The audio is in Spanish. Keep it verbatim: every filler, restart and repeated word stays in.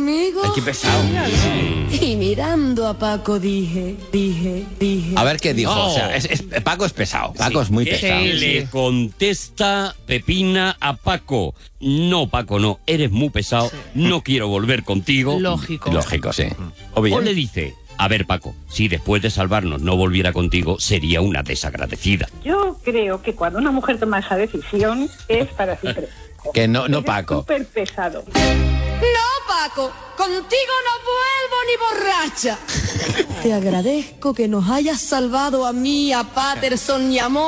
conmigo? Ay, qué pesado. Y mirando a Paco dije, dije, dije... A ver qué dijo. No. O sea, es, es- Paco es pesado. Paco Sí, es muy ¿qué pesado. le contesta Pepina a Paco? No, Paco, no, eres muy pesado, no quiero volver contigo. Lógico. Lógico, sí. O bien. O le dice, a ver, Paco, si después de salvarnos no volviera contigo, sería una desagradecida. Yo creo que cuando una mujer toma esa decisión es para siempre. Que no, no Eres Paco. súper pesado. No, Paco, contigo no vuelvo ni borracha. Te agradezco que nos hayas salvado a mí, a Patterson y a Mo.